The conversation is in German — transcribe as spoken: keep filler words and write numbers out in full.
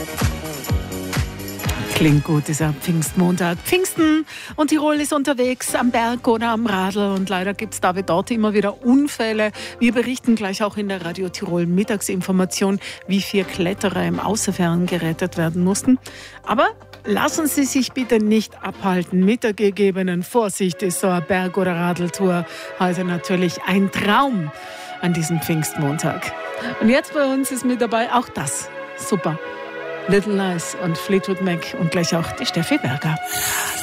Klingt gut, dieser Pfingstmontag. Pfingsten und Tirol ist unterwegs am Berg oder am Radl und leider gibt es da wie dort immer wieder Unfälle. Wir berichten gleich auch in der Radio Tirol Mittagsinformation, wie vier Kletterer im Außerfern gerettet werden mussten. Aber lassen Sie sich bitte nicht abhalten mit der gegebenen Vorsicht. Ist so eine Berg- oder Radltour heute natürlich ein Traum an diesem Pfingstmontag. Und jetzt bei uns ist mit dabei auch das. Super. Little Lies und Fleetwood Mac und gleich auch die Steffi Berger.